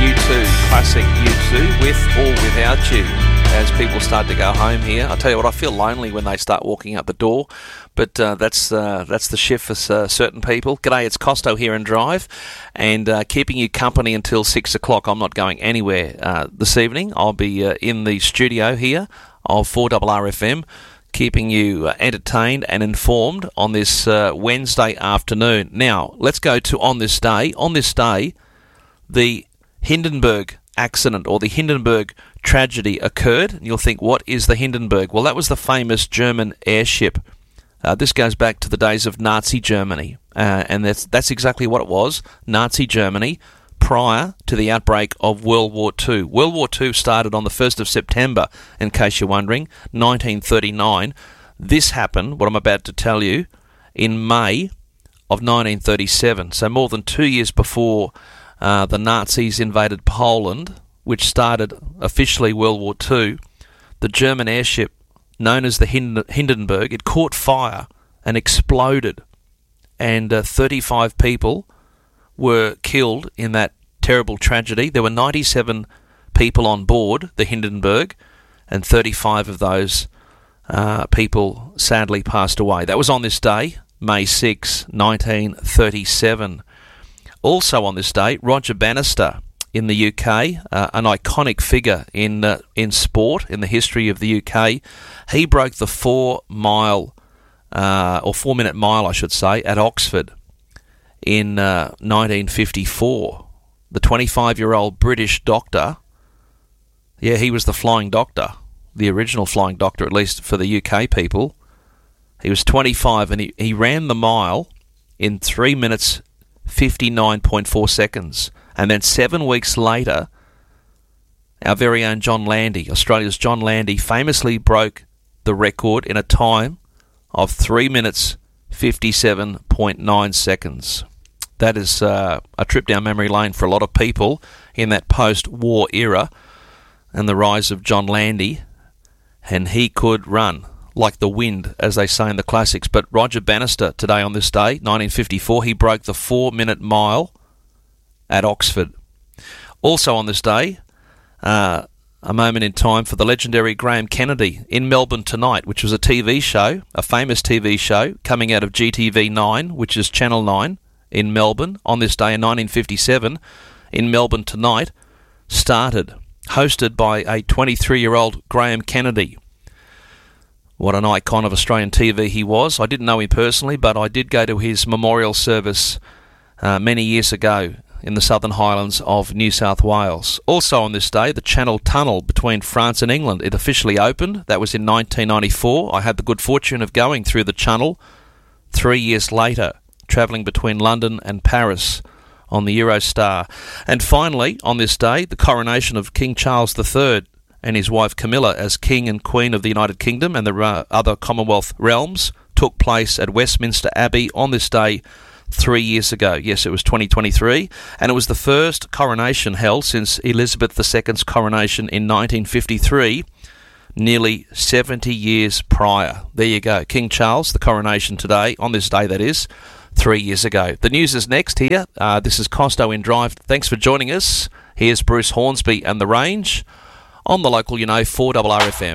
U2, classic U2, with or without you, as people start to go home here. I tell you what, I feel lonely when they start walking out the door, but that's the shift for certain people. G'day, it's Costo here in Drive, and keeping you company until 6 o'clock. I'm not going anywhere this evening. I'll be in the studio here of 4RRFM, keeping you entertained and informed on this Wednesday afternoon. Now, let's go to on this day. On this day, the Hindenburg accident or the Hindenburg tragedy occurred. And you'll think, what is the Hindenburg? Well, that was the famous German airship. This goes back to the days of Nazi Germany, and that's exactly what it was, Nazi Germany, prior to the outbreak of World War II. World War II started on the 1st of September, in case you're wondering, 1939. This happened, what I'm about to tell you, in May of 1937, so more than 2 years before the Nazis invaded Poland, which started officially World War II. The German airship, known as the Hindenburg, it caught fire and exploded, and 35 people were killed in that terrible tragedy. There were 97 people on board the Hindenburg, and 35 of those people sadly passed away. That was on this day, May 6, 1937. Also on this day, Roger Bannister in the UK, an iconic figure in sport, in the history of the UK. He broke the 4 minute mile, I should say, at Oxford in 1954. The 25-year-old British doctor, he was the flying doctor, the original flying doctor, at least for the UK people. He was 25 and he ran the mile in 3 minutes 59.4 seconds. And then 7 weeks later, our very own John Landy, Australia's John Landy, famously broke the record in a time of 3 minutes 57.9 seconds. That is a trip down memory lane for a lot of people in that post-war era, and the rise of John Landy, and he could run like the wind, as they say in the classics. But Roger Bannister, today on this day, 1954, he broke the 4 minute mile at Oxford. Also on this day, a moment in time for the legendary Graham Kennedy in Melbourne Tonight, which was a TV show, a famous TV show coming out of GTV9, which is Channel 9 in Melbourne. On this day in 1957, in Melbourne Tonight, started, hosted by a 23-year-old Graham Kennedy. What an icon of Australian TV he was. I didn't know him personally, but I did go to his memorial service many years ago in the Southern Highlands of New South Wales. Also on this day, the Channel Tunnel between France and England, it officially opened. That was in 1994. I had the good fortune of going through the Channel 3 years later, travelling between London and Paris on the Eurostar. And finally, on this day, the coronation of King Charles III and his wife Camilla as King and Queen of the United Kingdom and the other Commonwealth realms took place at Westminster Abbey on this day 3 years ago. Yes, it was 2023, and it was the first coronation held since Elizabeth II's coronation in 1953, nearly 70 years prior. There you go, King Charles, the coronation today, on this day that is, 3 years ago. The news is next here. This is Costo in Drive. Thanks for joining us. Here's Bruce Hornsby and The Range on the local, 4RRFM.